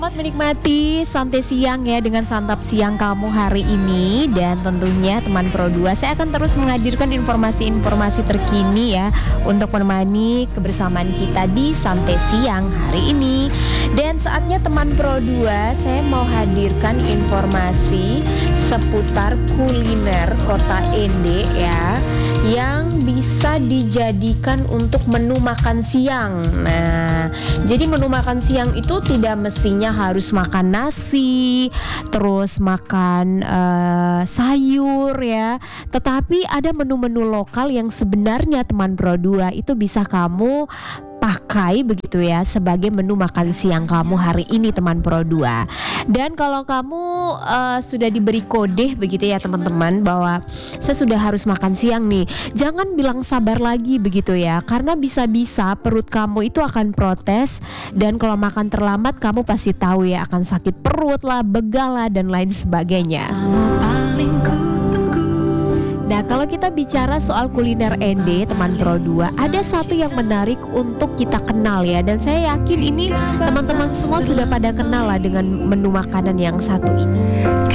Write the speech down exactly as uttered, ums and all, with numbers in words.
Selamat menikmati santai siang ya dengan santap siang kamu hari ini. Dan tentunya teman Pro dua, saya akan terus menghadirkan informasi-informasi terkini ya untuk menemani kebersamaan kita di santai siang hari ini. Dan saatnya teman Pro dua, saya mau hadirkan informasi seputar kuliner Kota Ende ya, yang bisa dijadikan untuk menu makan siang. Nah, jadi menu makan siang itu tidak mestinya harus makan nasi, terus makan uh, sayur ya. Tetapi ada menu-menu lokal yang sebenarnya teman Pro dua itu bisa kamu pakai begitu ya sebagai menu makan siang kamu hari ini teman Pro dua. Dan kalau kamu uh, sudah diberi kode begitu ya teman-teman bahwa saya sudah harus makan siang nih, jangan bilang sabar lagi begitu ya, karena bisa-bisa perut kamu itu akan protes. Dan kalau makan terlambat kamu pasti tahu ya akan sakit perut lah, begal lah dan lain sebagainya. Nah, kalau kita bicara soal kuliner Ende teman Pro dua, ada satu yang menarik untuk kita kenal ya. Dan saya yakin ini teman-teman semua sudah pada kenal lah dengan menu makanan yang satu ini.